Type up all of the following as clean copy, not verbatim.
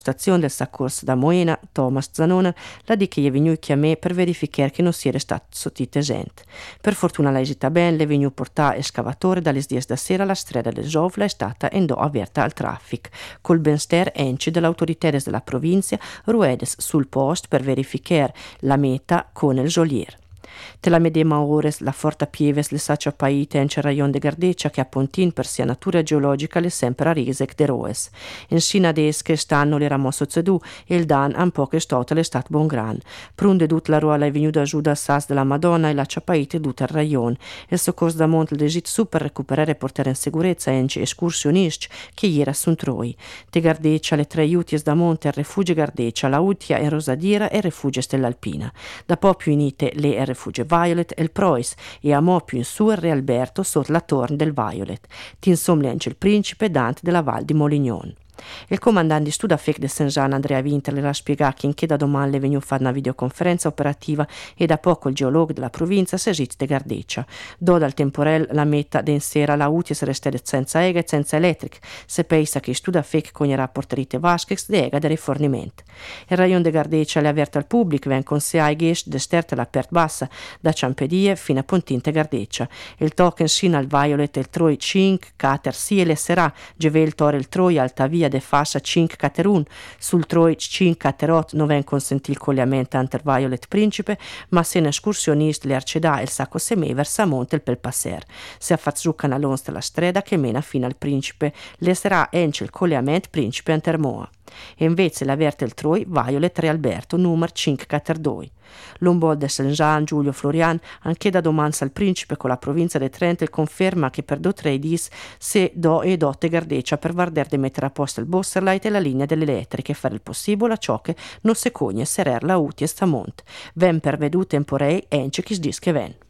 stazione del soccorso da Moena, Thomas Zanona, la di che è venuto a me per verificare che non si era stato sottite gente. Per fortuna la esita bene, le è venuto portare escavatore dalle 10 da sera la strada del Giovla è stata endo aperta al traffico. Col benster ence dell'autorità della provincia ruedes sul posto per verificare la meta con il Jolier. Te la medema ores la forta pieves le saccia paite in rayon de Gardeccia che a Pontin per sia natura geologica le sempre a risec de roes. In Sina des che stanno le ramosso zedu e il dan un po' che stote le stat bon gran. Prunde dut la ruola è venuta giù dal sas della Madonna e la ciapaite dut al rayon. Il soccors da monte del git su per recuperare e portare in sicurezza ence escursionisti che ieri sunt troi. De Gardeccia le tre uties da monte al refugio Gardeccia, la Utia e Rosadiera e il refugio Stellalpina. Da po' più unite le e refugio Violet e il Preuss e a mo' più in su il Re Alberto sotto la torre del Violet. Tinsomliance il principe Dante della Val di Molignon. Il comandante di studio FEC de Saint-Jean Andrea Winter le ha spiegato che in che da domani le veniu fare una videoconferenza operativa e da poco il geologo della provincia Sergit de Gardeccia. Do dal temporel la meta den sera la utis restede senza ega e senza elettric, se pensa che studio FEC cognerà porterite vaschex de ega de rifornimento. Il rayon de Gardeccia le avverte al pubblico ven consigliai gest d'esterte la pert bassa da Ciampedie fino a Pontinte Gardeccia. Il token sino al Violet il Troi 5 cater si e le serà gevel tore il Troi alta via de fascia 5 caterun sul Troi 5 caterot non ven consentì il collegamento anter Violet Principe ma se un escursionista le arcedà il sacco semé versa monte il pel passer se affazzucano all'onsta la strada che mena fino al Principe le sarà ence il collegamento Principe anter Moa e invece l'avverte il Troi Violet Re Alberto numero 5 cater 2. L'ombol de Saint-Jean Giulio Florian anche da domanza al principe con la provincia de Trento conferma che per 2-3 dis se do e dotte Gardeccia per vardere di mettere a posto il Bosserlight e la linea delle elettriche e fare il possibile a ciò che non se cogne serer la uti e stamont. Ven per vedu temporei ence chi dis che ven.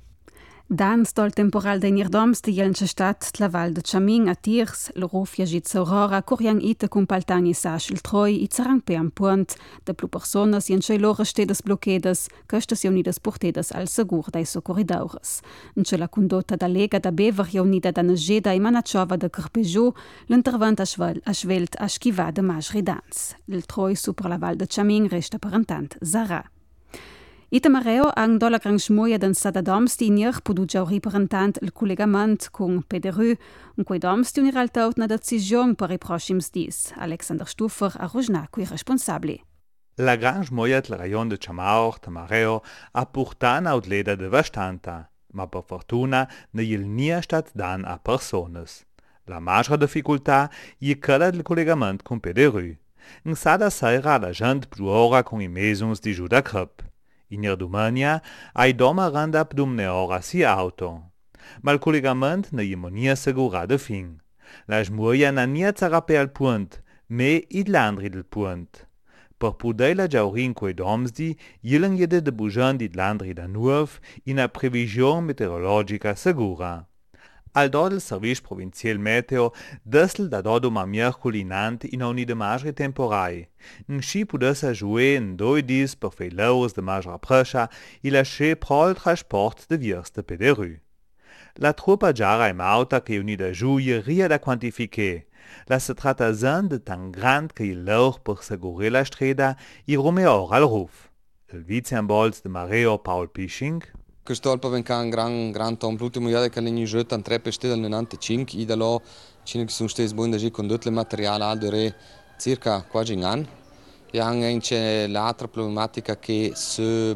Dan stol temporal de nirdoms de jelensche Stadt la Val de Chamin a Tirs, il ruf jagit Aurora, curiang ite cum paltani sasch il Troi, i zarang pe am punt, de plu personas jenche lore stedes bloquedes, costes unidas portedes al segur dai socorridaures. Nche la condotta da Lega da Bever unida da Negeda i manacciova de Carpegiu, l'intervent a svelt a schiva de Majridans. Il Troi super la Val de Chamin resta parentant Zara. Ite mareo ang dola gran smoia den sada domsti nier podu giau riparentant il collegament con Pederu, un quei domsti un iraltaut na decision per i proxims dis. Alexander Stufer a rojna qui responsabli. La gran smoia del rayon de Chamaur, Tamareo, a purtan aut leda de bastanta, ma per fortuna ne il nia stat dan a personas. La majra difficultà je quella del collegament con Pederu. In sada saira la gent pluora con i mesuns di Juda Krip. In Germania ai doma randap dumne ora si auto. Ma il collegamento ne je monia segura de fin. La smuia na nia zarape al punt, me id landri del punt. Per pudei la giaurin quei domsdi, jilen jede de bujan di landri da nuov in a prevision meteorologica segura. Al do del service provincial meteo, desel da dodo ma mierculi nant in oni de magri temporai. In sci pudessa jouer in 2 dis per fei laus de magra prescia i lasce prol transport de viers de Pederu. La truppa giara im auta che uni da giuie ria da quantifiche. La se tratta zan de tan grand che il lauch per segure la streda i romeor al ruf. Il viceambols de Mareo Paul Pisching, Quest'olpa venca un gran tom. L'ultimo iada che legni jött an 3 pestel al 95, i da lo cine che sono stessi buoni da gi con tutte le materiali al dure circa quasi un anno. E anche l'altra problematica che se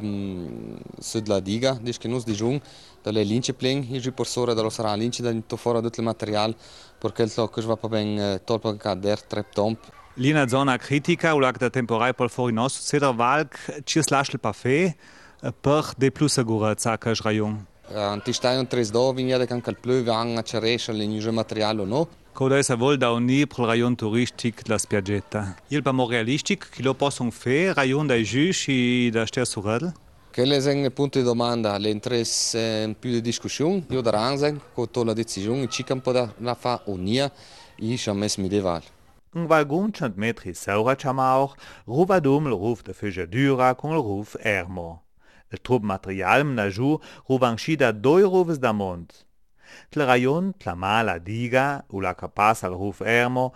la diga, dice che non si digiun, dalle lince plen, i gi persone dallo sarà lince da to fora tutte le materiali, perché il to che va pa ben tolpa ca der 3 tom. Lina zona critica, ulag da temporai pol forinos, cedar valk, cis laschel pa fe, per de plus sicurezza che rajon. Antistai un 3 do, vignede can cal plöve a cerescia le nuove materiali o no. Coda esa vol da uni pro rajon turistic la spiaggetta. Il pa mo realistic, che lo possono fe, rajon da giush e da ster surel? Quelle sono i punti di domanda, le interess più di discussione. Io da ranzen, con la decisione, ci campo da fa unia, e ci ha messo medieval. Un valgun 100 metri saura Chamaur, ruvadum il ruf de Figadura con il ruf Ermo. Il trup material mnaju ruvanshida 2 ruves da mont. Tle rajon tlama la diga u la capas al ruf Ermo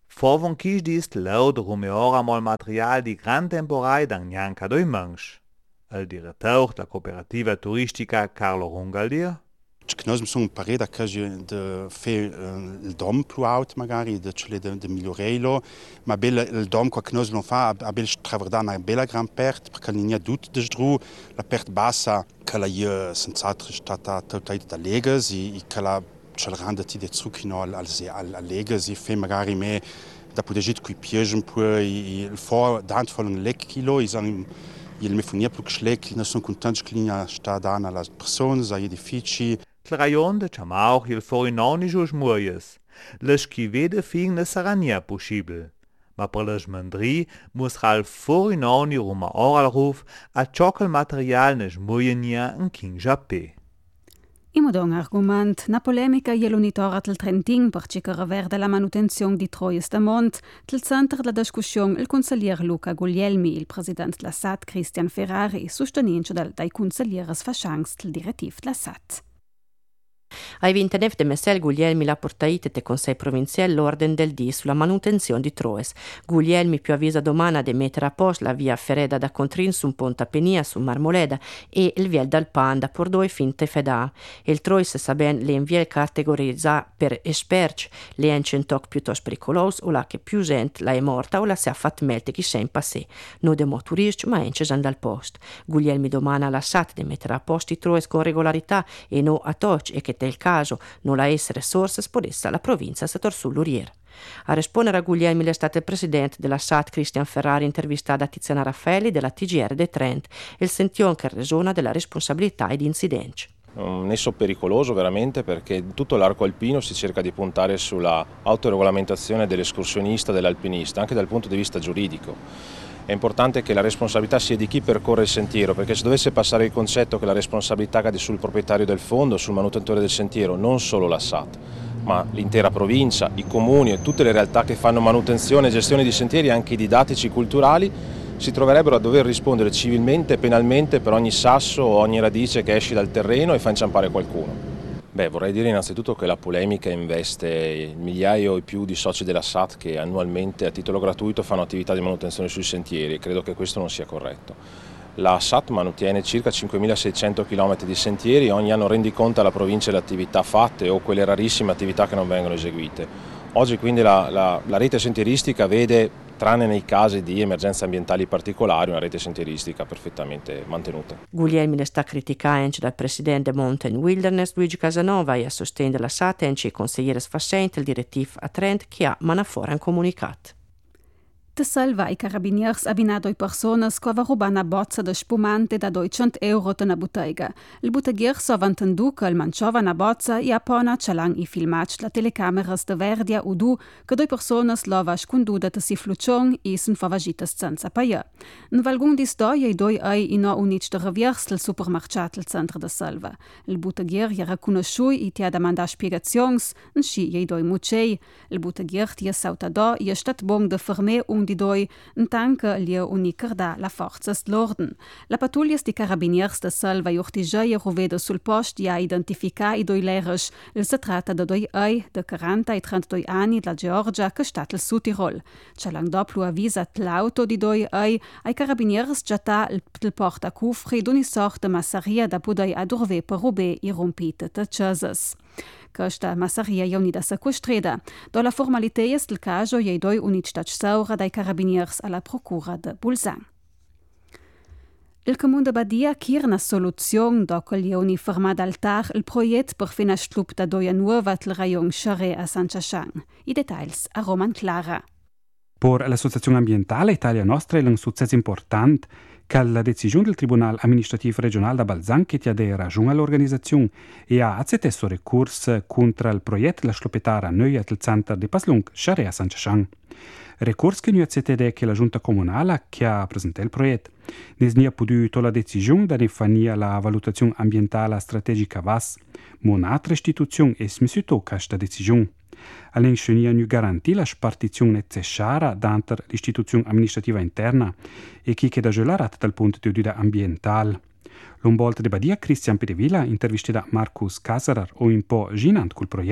Forvon kis dis laud rumeora mol material di gran temporai dan Njanka doi Mensch. Il direttore della cooperativa turistica Carlo Rungaldir. Nós somos parede que de fe il dom più alto magari de migliorarlo, ma bella il dom che nós non fa a bel straverdare una bella gran perte perché non è tutto desdru la perte bassa che la è senz'altro stata totalmente da legas e che la c'è rende ti de trucchino al legas e fe magari me da poter qui piegen poi il for dant von lek kilo is an il me funia più schlecht non sono contenti che linea sta dando alle persone agli edifici. Il rajon de Chamauch il forinoni gius muies. Le schivede fin ne sarà nia possibile. Ma per le smandri muss al forinoni ruma oral ruf a ciò che il materiale ne smuie nia in king jappé. Imodon argument, na polemica jelunitora tel Trentin per cercare verde la manutenzione di Troies da Mont, tel centro della discussione il consigliere Luca Guglielmi, il presidente della SAT Christian Ferrari, sostenuto dai consiglieres fascians del direttivo della SAT. Ai 29 de Messel Guglielmi la portaite te Consei Provinciale l'ordine del dì sulla manutenzione di Troes. Guglielmi più avvisa domana de mettere a posto la via Fereda da Contrin su Ponta Penia su Marmoleda e il viel dal Panda por due finte feda. Il Troes sa ben le inviel categorizza per esperci, le encentoc piuttosto pericolos o la che più gente la è morta o la si ha fatto melte chi sei in passé. No de motoristi ma encesan dal post. Guglielmi domana la SAT de mettere a posto i Troes con regolarità e no a toc e che del caso non la essere source spodessa la provincia setor sull'Urier. A rispondere a Guglielmi è stato il presidente della SAT Christian Ferrari intervistato da Tiziana Raffaelli della TGR de Trent e il sention che resona della responsabilità ed incidenti. Un nesso pericoloso veramente perché in tutto l'arco alpino si cerca di puntare sulla autoregolamentazione dell'escursionista, dell'alpinista, anche dal punto di vista giuridico. È importante che la responsabilità sia di chi percorre il sentiero, perché se dovesse passare il concetto che la responsabilità cade sul proprietario del fondo, sul manutentore del sentiero, non solo la SAT, ma l'intera provincia, i comuni e tutte le realtà che fanno manutenzione e gestione di sentieri, anche didattici, culturali, si troverebbero a dover rispondere civilmente e penalmente per ogni sasso o ogni radice che esce dal terreno e fa inciampare qualcuno. Vorrei dire innanzitutto che la polemica investe migliaia e più di soci della SAT che annualmente a titolo gratuito fanno attività di manutenzione sui sentieri e credo che questo non sia corretto. La SAT mantiene circa 5.600 km di sentieri e ogni anno rendiconta alla provincia le attività fatte o quelle rarissime attività che non vengono eseguite. Oggi quindi la rete sentieristica vede, tranne nei casi di emergenze ambientali particolari, una rete sentieristica perfettamente mantenuta. Guglielmi ne sta criticando dal presidente Mountain Wilderness Luigi Casanova e a sostegno della SAT e il consigliere sfascente, il direttivo a Trent, che ha manafora un comunicato. Da salva i carabiniers abina doi personas co va ruba una bozza de spumante da 200 euro de na bottega. Il botteghier so vantendu che il manciova una bozza e appona celang i filmatch la telecameras de Verdia udu che doi personas lova scunduda de si flucion e sun favagitas senza paia. In valgun di stoia i doi ai in no unic de reviers del supermarciat al centro de salva. Il botteghier era conosciui e ti ha demanda spiegazions, in sci i doi mucei. Il botteghier ti sauta do e stat bong de ferme di doi, in tanca lia unicarda la forzas l'orden. La pattuglia di carabiniers de salva iurtigia roveda sul post e ha identifica i doi leres. Il si tratta da doi ai de 40 e 32 anni della Georgia che stat il Südtirol. Celang doplu avvisat l'auto di doi ai carabiniers giata il porta cufri d'uni sorta massaria da pudai adurve per rube i rompite de chasas. Questa massaria è unida sequestrata. Do la formaliteies del caso i doi unitat saura dai carabiniers alla procura de Bulzan. Il Comune de Badia chiede una soluzione dopo che gli fermato al tar il progetto per fina stlup da doia nuova del rayon Charé a San Chachang. I dettagli a Roman Clara. Per l'Associazione Ambientale Italia Nostra è un successo importante che la decisione del Tribunale Amministrativo Regionale da Balzan che ti ha ragione all'organizzazione e ha accettato ricorso contro il progetto della slopetara neuia del centro di Paslung, Charé a San Chachang. Ricorso che non accetta che la Giunta Comunale che ha presentato il progetto. Ne ha potuto la decisione da definire la valutazione ambientale strategica VAS, ma un'altra istituzione è smissuto questa decisione. All'inizio nu garantì la spartizione necessaria dentro l'istituzione amministrativa interna e chi che da gelarat dal punto di vista ambientale. L'ombolta di Badia Christian Pedevilla intervistò da Marcus Casarar o un po' ginant col progetto.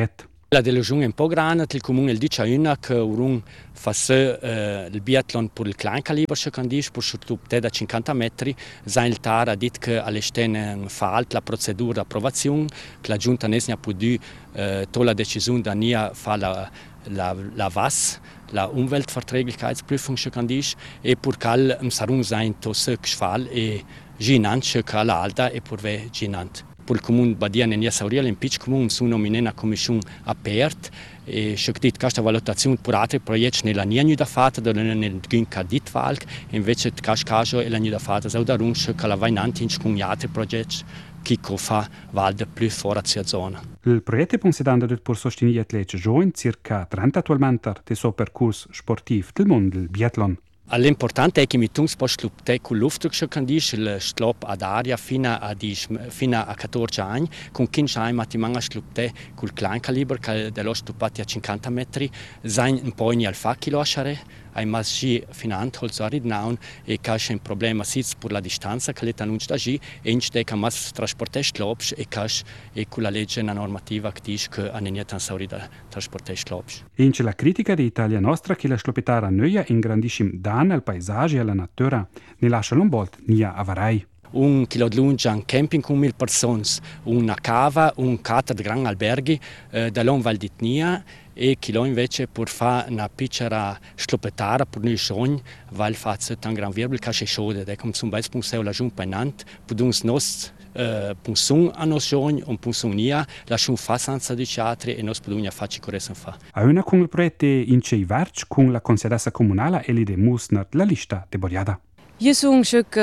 La delusione è un po' grande, il comune dice a una che un fa il biathlon per il klein caliber secondis per sottopte da 50 metri, il TAR ha detto che all'estene fa la procedura di approvazione, che la giunta non ha potuto la decisione da nia fa la VAS, la Umweltverträglichkeitsprüfung secondis, e per cal sarun sein to se gfal e ginant che cala alta e per ve ginant. Per il comune Badia Nenia Sauriel in pitch comune su nomine una commissione aperta e scritto questa valutazione per altri progetti nella niente da fatta nel ginca dit valk invece caso e la niente da fatta sau da runche che la vainanti in con altri progetti che fa valde più fuori dalla zona. Il progetto è considerato per sostenere atleti giovani, circa 30 attualmente, del suo percorso sportivo del mondo del biathlon. L'importante è che mi tungs post lupte con l'uftugsche candis il slop ad aria fino a 14 anni con 15 anni matimanga slupte col klein caliber che dello stupati a 50 metri sein un po' al facchi lasciare ai massi fino a holzari naun e cash un problema sitz per la distanza che l'età non sta gi e in steca mas trasporte slops e cash e con la legge una normativa che dice che a nenia tan saurida trasporte slops. In la critica di Italia Nostra che la slopetara noia ingrandisce danno al paesaggio e alla natura ne lascia un bolt nia avarai. Un chilo di lunga, un camping con 1000 persone, una cava, un cata di grandi alberghi dall'on Val d'Itnia e chilo invece per fare una piccola slopetara per noi sogni, val faccio un gran wirbel che scende, come zum Beispiel se la giunta penant, per uns nos punsun a nos sogni, un punsun nia, lasciamo fa senza di altri e nos podugna facci corressen fa. A una con il progetto in Cei Varci con la consigliata comunale Elide Musner la lista de Boriada. Io sono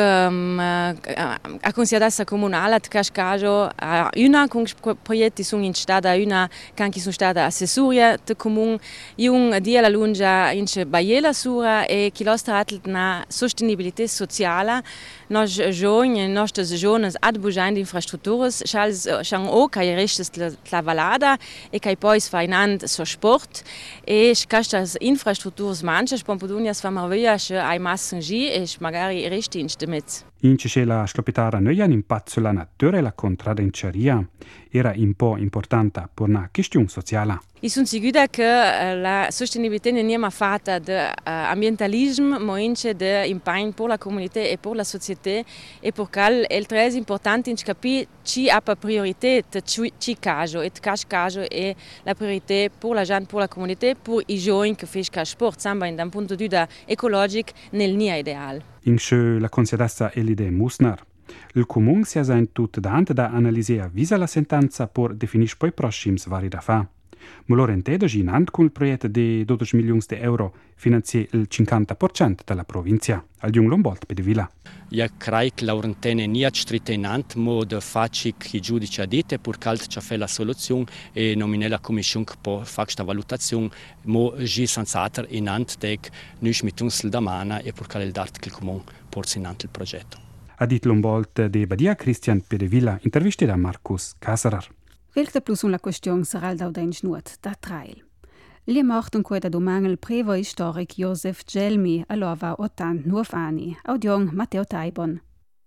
a consigliata comunale di Cascajo, una con progetti sono in stata, una che sono stata assessoria del comune, un dia la lunga in Baiela Sura e che nostra una sostenibilità sociale, nos giovani, nostre giovani ad bugiare di infrastrutture, siamo o che resta la valada e che poi finanziano so sport e queste infrastrutture manche, pompodunia fa maraviglia, ai massengi e magari resti damit. In la slopetara non ha un impatto sulla natura e la contraddenceria. Era un po' importante per una questione sociale. Io sono sicura che la sostenibilità non è fatta di ambientalismo, ma anche di impegno per la comunità e per la società. E per questo è molto importante capire chi ha priorità di chi caso. E caso è la priorità per la gente, per la comunità, per i giovani che fanno sport. Samba, da un punto di vista ecologico, non è ideale. In la consigliata Elide Musner. Il comune si è tutto dante da analizzare visa la sentenza per definire poi prossimi vari da fa. Ma l'Orientedo ginant con il progetto di 12 milioni di euro finanzia il 50% della provincia. Al Jung Lombold per Villa. Io credo che l'Orientene non è stritamente, ma di facile che i giudici a dite per caldo ci fa la soluzione e nominare la commissione che può fare questa valutazione, ma già senz'altro in antec noi mettiamo da mano e per caldo d'arte che il comune porta in il progetto. A dit Lombold de Badia Christian Pedevilla, interviste da Marcus Casarar. Quelta plus la questione sarà il daudench nuot da trail. Li è morto in quella domani il prevo storico Josef Gelmi, allora 89 anni, audion Matteo Taibon.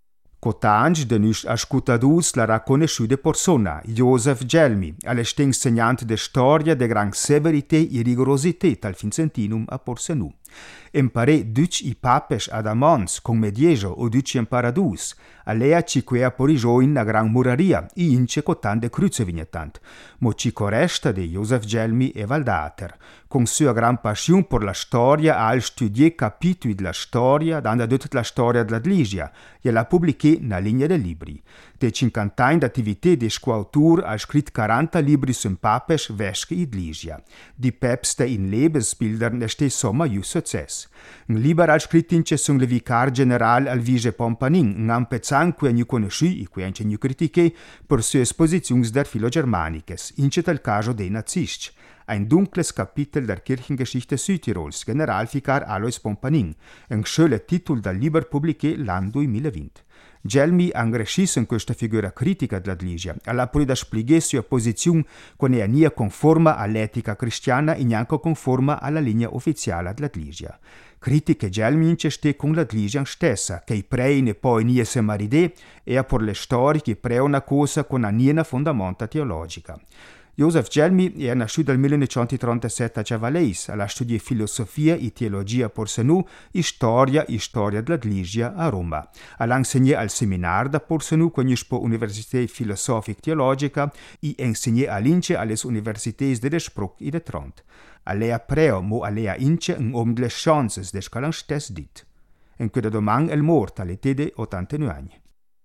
Cotange de nus ascoltadus la riconosciuta persona, Josef Gelmi, all'este insegnante de storia de gran severità e rigorosità tal Vincentinum a Porsenù. Impare duc i papes ad amons, con mediejo o duc imparadus, alea ci quea porijoin na gran muraria, i ince cotan de cruce vignetant, mo ci coresta de Josef Gelmi e Valdater, con sua gran passion per la storia al studier capitui de la storia, danda dut la storia de la Ligia, e la publiqué na linea de libri. De 50 anni d'attività de scoautur ha scrit 40 libri sul papes, vesche id Ligia. Di pepste in Lebensbilder neste somma ju success. Un liber al scrit ince sun le vicar general al Vige Pompanin, un ampezan que nu conosciui, e que ence nu critiche, per sue esposizions der Filogermaniches, ince tal caso de nazists. Ein dunkles Kapitel der Kirchengeschichte Südtirols, Generalvikar Alois Pompanin, un schöne Titel dal Liber publiqué l'anno 2020. Gelmi angrescis in questa figura critica della Ligia, alla poi da spiegare sua posizione con è nia conforma all'etica cristiana e neanche conforma alla linea ufficiale della Ligia. Critiche Gelmi inceste con la Ligia stessa, che i prei ne poi nie se maride e per le storie che pre una cosa con a niena fondamenta teologica. Joseph Gelmi è nasciuto nel 1937 a Chavaleis, ha studiato filosofia e teologia a Porsenu e storia della religione a Roma. Ha insegnato al seminario da Porsenu, conosco Università Filosofica Teologica e insegnato all'Ince alle Università di Spruck e di Trent. Alea preo mo alea ince delle chance de scalan stes dit. En quella domang el mort all'età di 89 anni.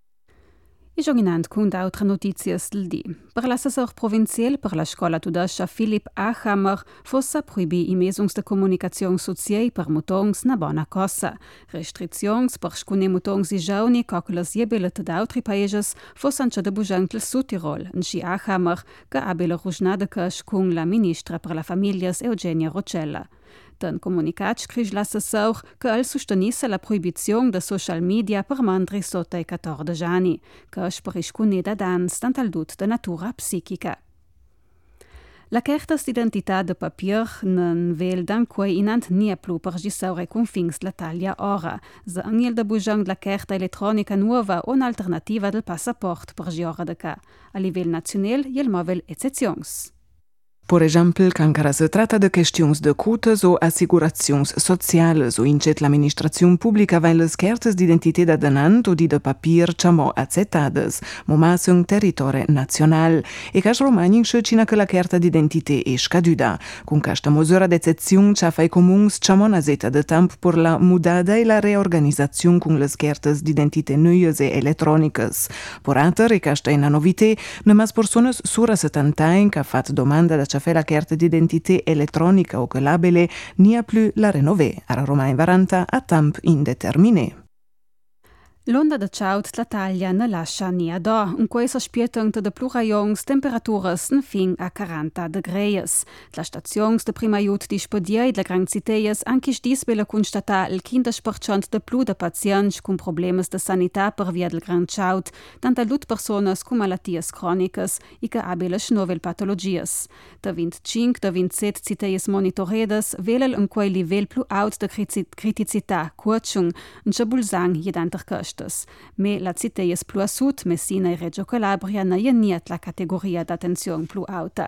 I giornant con altre notizie del dì. Per l'assessor provincial per la scuola tudascia Philipp Achammer fosse proibì i mesums de comunicazione sociale per motongs na bona cosa. Restrizions per scune motongs i giovani coccles jebelete d'autri paeses fosse anche de bujantel Südtirol, in sci Achammer, che abile rujnade cash con la ministra per la famiglia Eugenia Roccella. Den comunicat scrige l'assessor che el sostenisse la proibizione de social media per mandri sotto i 14 anni, che spariscune da dans tant al dut de natura psichica. La carta d'identità de papier non vel danquei inant nie plu per gisaure confins l'Italia ora. Zangiel de bujang la carta elettronica nuova o un'alternativa del passaport per giora de ca. A livello nazionale, il movel eccezions. Por exemplo, quand se trata de questões de cotas ou assegurações sociais, ou incet l'administração pública vai las cartas d'identità d'adanant ou de papier chamó accettadas, momas un territori nacional, e cas romanin scina che la carta d'identità è scaduda. Con questa misura d'eccezione ci fai comuns chamó una zeta de tempo per la mudada e la reorganizzazione con las cartas d'identità nuias e elettronicas. Por alter, e questa è una novità, nemas personas sura 70 anni che ha fatto domanda da fait la carte d'identità elettronica o che labile n'y a plus la rénové, a Roma in Varanta a temp indeterminé. L'onda de chaud la taglia ne lascia nia da, un quei sospietung de pluraions temperaturas en fin a 40 degrees. La stazions de prima aiut dispodiei de gran citeies anche dis bella constatar il 15% de plu de pazients con problemas de sanità per via del gran chaud, tant a lut personas con malatties cronicas e che abeles novel patologias. De 25 de 27 citeies monitoredas velel un quei livell plu aut de criticità, curciung, un chabulzang jedanter me la citeies plu a sud, Messina e Reggio Calabria na jeniet la categoria d'attenzione plu alta.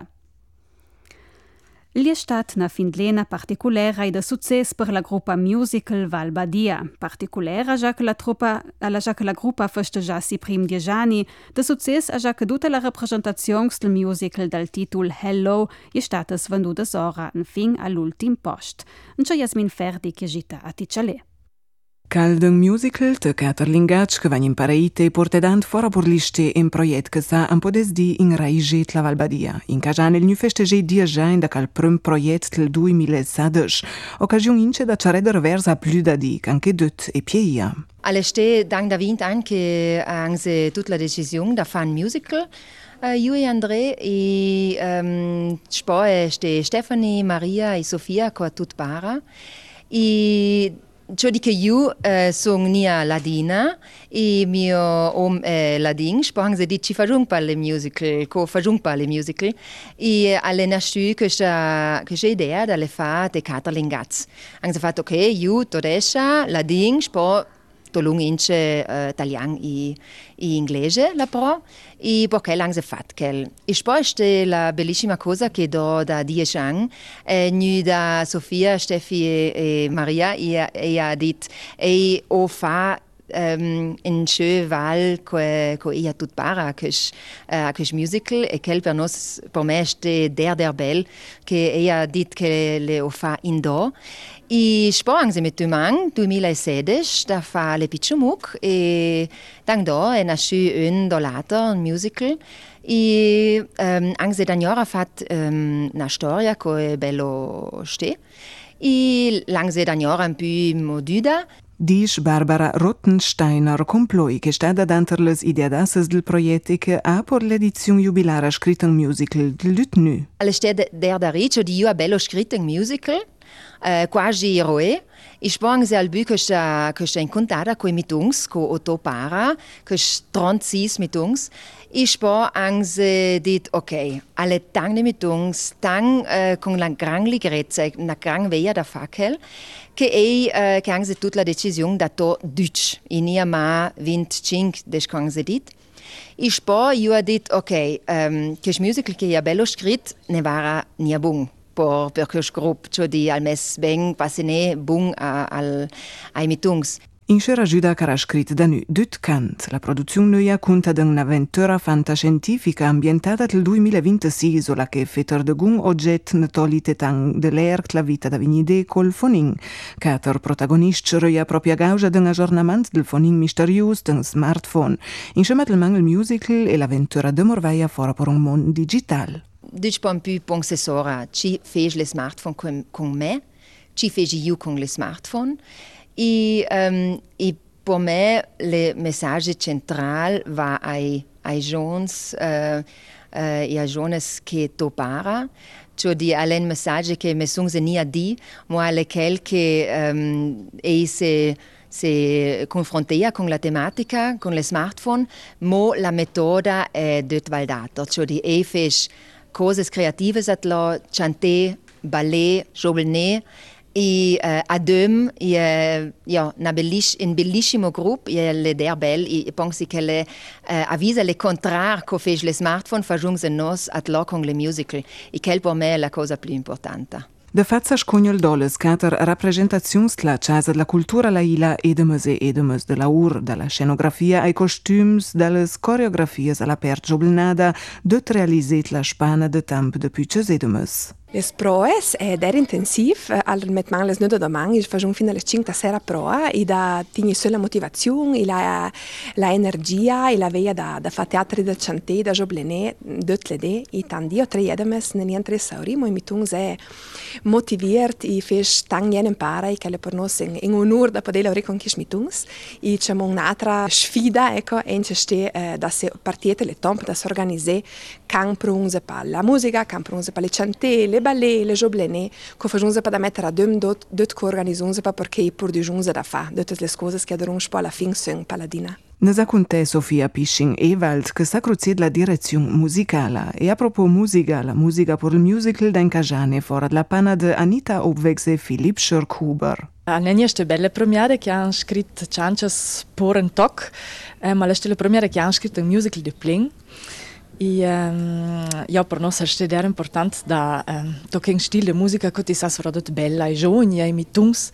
Gli è stata una findlena particolare e de succes per la gruppa musical Val Badia. Particolare già che la gruppa festeggiassi i primi 10 anni, de succes già che tutta la rappresentazione del musical dal titolo Hello è stata svenduta ora in fin all'ultim post. Non c'è Jasmin Ferdi che gita a Ticcialè. Cal d'un musical de Caterlingatsch che va in paraite portedant fora por liste un proiect che sa un po desdi in raiget la Val Badia. In cajan il nu festege 10 anni da cal prim proiect del 2016. Occasion ince da ciarede reversa plus da di, anche dut e pieia. Alle ste dank da vint anche anche tutta la decisione da fan musical. Io e André e poi Stefanie, Maria e Sofia qua tut bara. E ciò di che io sono nia ladina e mio om è ladin, spang se dici fajung pa le musical, co fajung pa le musical e alle nasciu che c'è idea dalle fa de Caterlingats. Anche fatto che io todesha ladin, spo tolung ince italian e inglese la pro e perché l'hanno fatto quel. E poi c'è la bellissima cosa che da 10 anni nu da Sofia, Steffi e Maria e ha detto e o fa in cheval che io tut bara che musical e quel per nos per me è der bel che ella ha detto che le o fa indoor. I sport se met dumang 2016 da fa le Pichumuk e dang do è nasciuto un later un musical e anche da fat una storia che è bello ste e l'anche da un po' moduda. Dice Barbara Rottensteiner comploi che sta davanti alle ideadas del progetto che ha per l'edizione jubilare scritto un musical dell'Utnu. Alle stede da riccio di io ha bello scritto un musical quasi eroe. E spong se al bu che sta incontrata coi mitungs, co otopara, che 36 mitungs. E spong anche dit ok, alle tangne mitungs, con la gran ligrezza, una gran veia da fackel, che anche tutta la decisione da to Deutsch. E nia ma 25 des kan se dit. E poi io ho detto, ok, che musical che io bello scritto ne era nia buon per questo gruppo, cioè di al mes ben passene buon ai mittungs. In c'era ajuda che ha scritto da nu dut cant. La produzione nuova conta di un'avventura fantascientifica ambientata nel 2026, la che fetter de gun oggetto natolite tang dell'erc la vita da vignide col fonin. Cater protagonist roia propria gauja d'un aggiornamento del fonin misterius d'un smartphone. Insieme al mangel musical e l'avventura de Morvaia fora per un mondo digital. Dici un po' pongsessora, ci fece le smartphone con me, ci fece io con le smartphone. E per me il messaggio centrale va ai giovani e ai giovani che topara, cioè di allen messaggio che mi sono nie di, ma lequel che se confrontea con la tematica, con le smartphone, ma la metoda è sbagliata, cioè di fece cose creative, chante, ballet, giovane. E adem un bellissimo gruppo e le bel e penso che le avvisa le contrario che fece le smartphone facciamo nos at lo con le musical e che per me è la cosa più importante. De fața scognul doles cater rappresentazions la casa de la cultura la ila edemes de la ur, de la scenografia ai costums, de les coreografies alla per giobelnada, dot realiset la spana de temp de püches edemes. Les proes è intensiv, al met man les nöde domang, ich facciamo fino alle 5 sera proa e da tigni sulla motivazione, e la energia e la veia da fa teatri da chante, da joblené, dot le de e tandio tre edemes ne niente sauri, mo mitung se motiviert e fes tang jen impara e che le per nos in onor da poter reconquist mitungs e c'è un'altra sfida, ecco, e c'è da se partiete le tomp da si organizzare can prunze pa la musica, can prunze pa le chante, le ballet, le joblené, che facciamo per da mettere a dum dot che organizzano per perché produciamo da fa, tutte le cose che adorano un po' alla fin sung paladina. Ne racconta Sofia Pisching-Ewald che sta cruziet la direzione musicale e a propos musica, la musica per il musical d'Encajane fuori la panna di Anita Obwegs e Philipp Schirkhuber. L'erste belle premiere che hanno scritto Chances por un toc, ma la premiere che hanno scritto un musical di Pling. E per noi è importante da toccare un stile di musica che sia soprattutto bella e giovane e mitungs,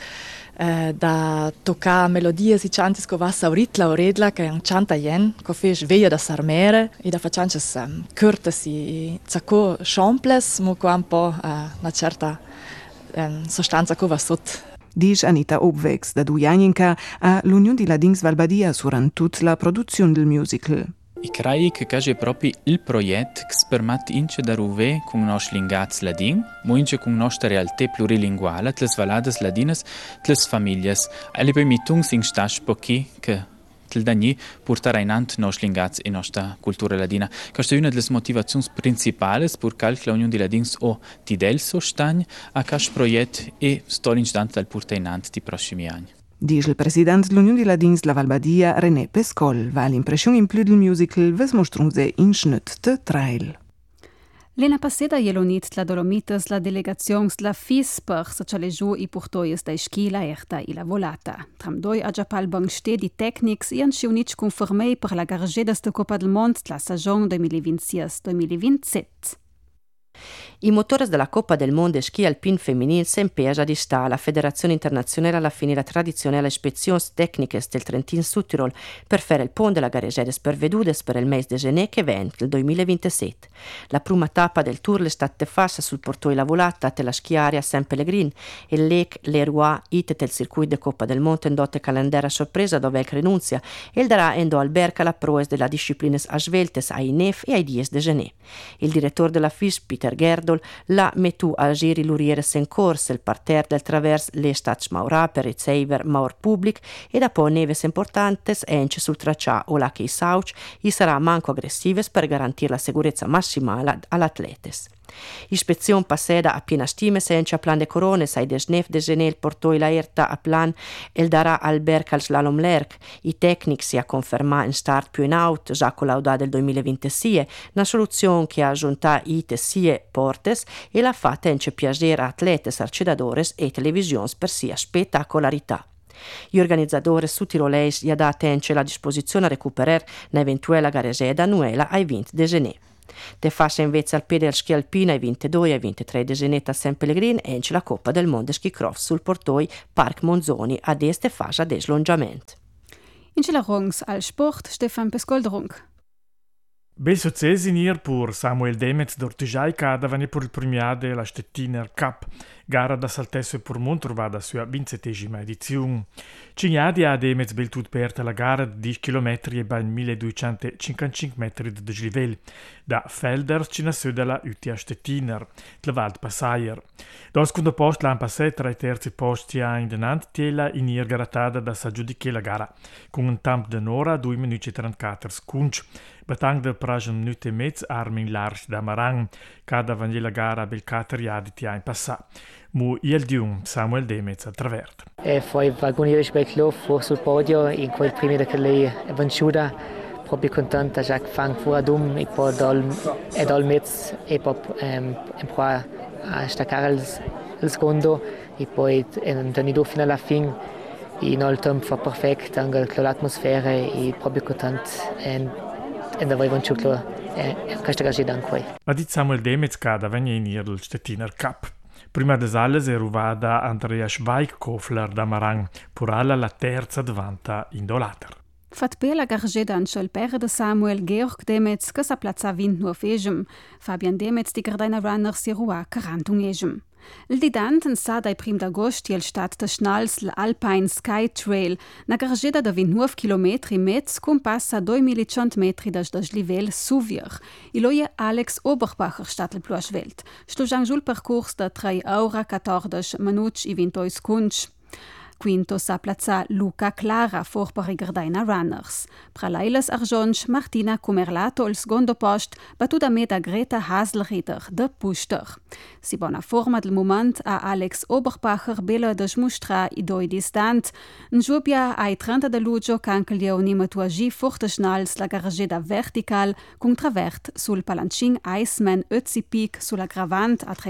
da toccare melodie e canti che va a ritla o redla che canta jen, che fa sveglia da sarmere e da facciamo corte e zacco champles, ma con un po' una certa sostanza che va sotto. Dice Anita Obwegs da Dujaninka all'Unione di Ladins Valbadia durante tutta la produzione del musical. I crei che è proprio il progetto che permette ince da ruve con i nostri linguaggi ladin, ma ince con la nostra realtà plurilinguale, le valades ladinas, le famiglie, e le permittungs in stas pochi che il dagni portare in ant i nostri linguaggi e la nostra cultura ladina. Questa è una delle motivazioni principali per cui l'Unione di Ladins o ti del sostegno a questo progetto e sto l'instante dal portare in ant i prossimi anni. Dice il presidente dell'Unione di Ladins la Valbadia, René Pescol, va l'impressione in più del musical, ves mostrunze in schnitt de trail. Lena passeda jelonit la Dolomites la delegazions la FIS per se le giù i portoies da schi la erta e la volata. Tram doi a Japal bangste di tecnics e anci unic conformei per la gargedas de Copa del Mond la stagione 2026-2027. I motori della Coppa del Mondo e Schi Alpin Femminile si impegna di sta la Federazione Internazionale alla fine la tradizionale ispezioni tecniche del Trentin Südtirol per fare il pont della Garegedes per vedudes per il mese de gené che vent il 2027. La prima tappa del tour è stata fatta sul portoi la volata della schiaria Saint Pellegrin e l'EC Leroy it del circuito de Coppa del Mondo in dote calendera sorpresa dove il renunzia e il darà endo alberca la proes della disciplina a sveltes ai nef e ai dies de gené. Il direttore della FIS Peter Gerdol la metu a giri l'uriere sen corse il parterre del travers le stats maura per i zeiver maur public e da poi neves importantes ence sul traccià o la che i sauc i sarà manco aggressives per garantire la sicurezza massimale all'atletes. Ispezione passeda a piena stime senza plan de corone sai de snef de genel portoi la erta a plan el darà alberca al slalom lerc i tecnici si a conferma in start più in out già collauda del 2026 una soluzione che ha aggiunta ite sie portes e la fatta ence piacere a atletes arcidadores e televisioni per sia spettacolarità. Gli organizzatori sudtiroleis gli ha dato la disposizione a recuperare un'eventuale gareseda annuela ai 20 decenni. De fascia invece al piede del schi alpino ai 22 e ai 23 decenni a San Pellegrin e la Coppa del Mondo Ski Cross sul portoi Park Monzoni ad este fascia de slongiamento. In Celarungs al Sport Stefan Pescoldrung. Bel successo in per Samuel Demetz d'Ortijai cadavane per il premiato della Stettiner Cup, gara da saltesso per Montrovada sua 27ª edizione. Cignadi ha Demetz bel tut perta la gara di 10 km e ben 1255 metri di dislivello. Da Felder ci nasce dalla UTA Stettiner, la Val Passaier. Dal secondo posto l'hanno passato 3 terzi posti in denant tela in garatada da s'aggiudiche la gara, con un tempo d'un'ora 2 minuti e 34 secondi. Batang del pragen minute e mezz Armin Larsch da Marang, cada van la gara bel cateriadi ti ha in passà. Mu il dium Samuel Demetz attraverso. Poi vagoniere specchio fu sul podio in quel primo che lei è venuta, proprio contenta già che fang fuori dum e poi dal mezz e poi impara a staccare il secondo e poi tornando fino alla fine in all tempo fa perfetto anche l'atmosfera e proprio contenta. E da voi vanciuclo questa cosa da qui. Ma dit Samuel Demetz cada venne in il Stettiner Cup. Prima des alles è arrivata Andrea Schweigkofler da Marang, per alla la terza davanta in dolater. Fat bella gargeda anche il père de Samuel Georg Demetz che sa plazza 29esem, Fabian Demetz di Gardena Runner si rua 41esem. Il didant sa dai prim d'agost il stat de Schnals l'Alpine Sky Trail, na gargeda de 29 km metz cum passa 2100 metri da deslivel Suvier. Iloie Alex Oberbacher stat il plus welt. Slujan sul percurs de 3 ora 14 minuts e 28 seconds. Quinto sa plazza Luca Clara for per i Gardena Runners. Pralailes arjonch Martina Cumerlato il secondo post, battuta meta Greta Haselrieder de Puster. Si bona forma del moment a Alex Oberbacher bella de smustra i doi distant. Njubia ai 30 de luglio canche leonima tuagi forte schnals la garageda vertical con travert sul palancin Iceman Ötzi Peak sulla gravant a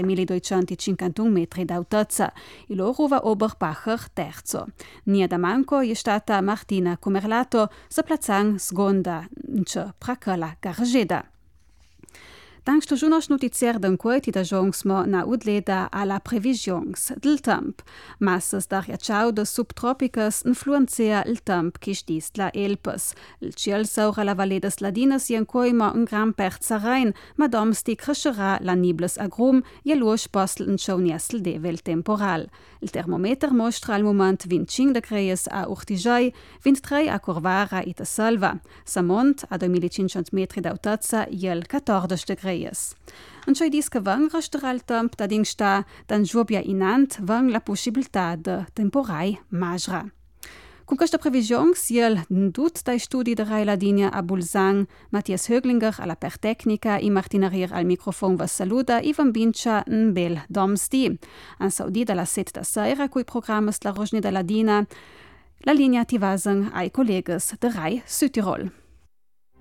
3251 metri d'altezza. Il ruva Oberbacher terzo. Nia da manco è stata Martina Cumerlato, sa plazzang seconda, nce prakala garageda. Dank sto junos notizier d'un quoiti da jongsmo na udleda alla previsions del temp. Massas d'aria ciao de subtropicas influenzea il temp che stist la Elpes. Il ciel saura la valle des Ladinas ien coima un gran perza rein, ma domsti crescerà la nibles agrum e luosch postel in ciauniessel devel temporal. Il termometer mostra al moment 25 degrees a Urtijai, 23 a Corvara e a Salva. Samont a 2500 metri d'altezza el 14 degrees. Und schon dies gewang restaurant temp da ding sta, dan giubia inant vang la possibilità de temporai majra. Con questa previsione siel tut dai studi de Rai Ladinia a Bulzang, Matthias Höglinger alla Pertecnica e Martina Rier al microfono va saluda e van bincia un bel domsti. An saudi dalla set da sera cui programmas la Rojni de Ladina, la linea ti vasen ai collegas de Rai Südtirol.